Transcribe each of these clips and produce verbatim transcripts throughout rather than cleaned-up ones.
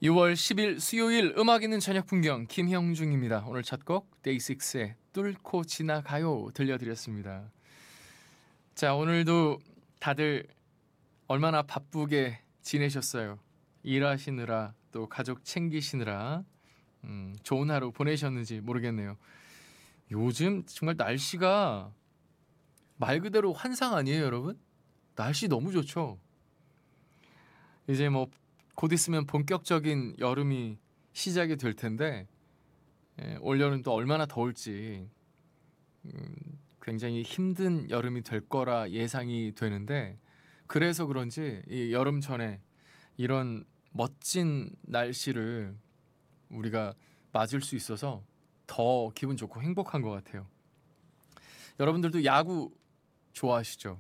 유월 십일 수요일 음악 있는 저녁 풍경 김형중입니다. 오늘 첫 곡 데이식스의 뚫고 지나가요 들려드렸습니다. 자, 오늘도 다들 얼마나 바쁘게 지내셨어요? 일하시느라 또 가족 챙기시느라 음, 좋은 하루 보내셨는지 모르겠네요. 요즘 정말 날씨가 말 그대로 환상 아니에요, 여러분? 날씨 너무 좋죠? 이제 뭐 곧 있으면 본격적인 여름이 시작이 될 텐데 예, 올여름 또 얼마나 더울지 음, 굉장히 힘든 여름이 될 거라 예상이 되는데, 그래서 그런지 이 여름 전에 이런 멋진 날씨를 우리가 맞을 수 있어서 더 기분 좋고 행복한 것 같아요. 여러분들도 야구 좋아하시죠?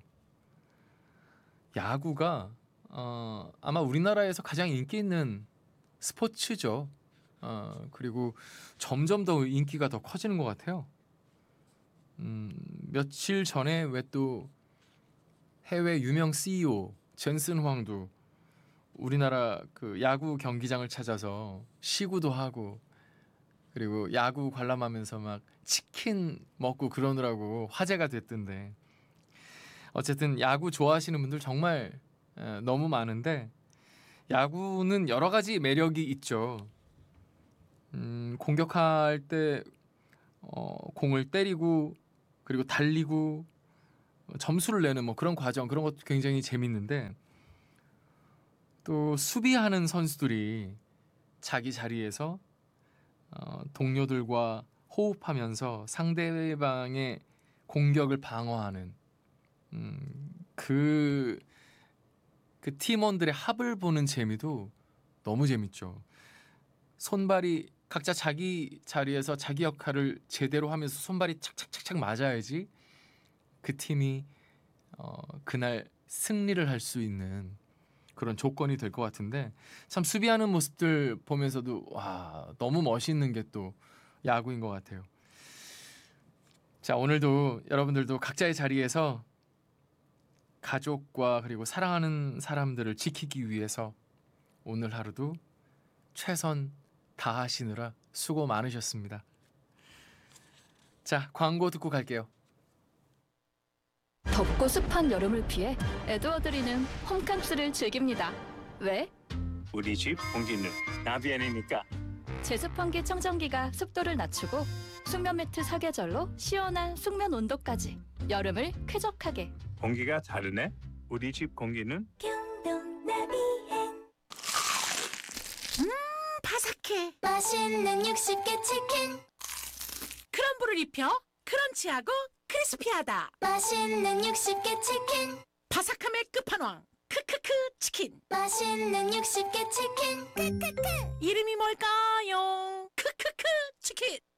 야구가 어, 아마 우리나라에서 가장 인기 있는 스포츠죠. 어, 그리고 점점 더 인기가 더 커지는 것 같아요. 음, 며칠 전에 왜 또 해외 유명 씨이오 젠슨 황도 우리나라 그 야구 경기장을 찾아서 시구도 하고, 그리고 야구 관람하면서 막 치킨 먹고 그러느라고 화제가 됐던데, 어쨌든 야구 좋아하시는 분들 정말 에, 너무 많은데 야구는 여러 가지 매력이 있죠. 음, 공격할 때 어, 공을 때리고 그리고 달리고 점수를 내는 뭐 그런 과정, 그런 것도 굉장히 재밌는데, 또 수비하는 선수들이 자기 자리에서 어, 동료들과 호흡하면서 상대방의 공격을 방어하는 음, 그, 그 팀원들의 합을 보는 재미도 너무 재밌죠. 손발이 각자 자기 자리에서 자기 역할을 제대로 하면서 손발이 착착착착 맞아야지 그 팀이 어, 그날 승리를 할 수 있는 그런 조건이 될 것 같은데, 참 수비하는 모습들 보면서도 와, 너무 멋있는 게 또 야구인 것 같아요. 자, 오늘도 여러분들도 각자의 자리에서 가족과 그리고 사랑하는 사람들을 지키기 위해서 오늘 하루도 최선 다하시느라 수고 많으셨습니다. 자, 광고 듣고 갈게요. 덥고 습한 여름을 피해 에드워드리는 홈캠프를 즐깁니다. 왜? 우리 집 공기는 나비엔이니까. 제습환기 청정기가 습도를 낮추고 숙면 매트 사계절로 시원한 숙면 온도까지 여름을 쾌적하게. 공기가 다르네. 우리 집 공기는 경동 나비엔. 음, 바삭해. 맛있는 육십 개 치킨. 크럼블을 입혀 크런치하고 크리스피하다. 맛있는 육십 개 치킨. 바삭함의 끝판왕 크크크 치킨. 맛있는 육십 개 치킨. 크크크. 이름이 뭘까요? 크크크 치킨.